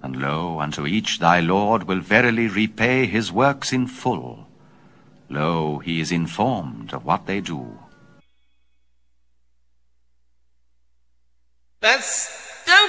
And lo, unto each thy Lord will verily repay his works in full. Lo, he is informed of what they do.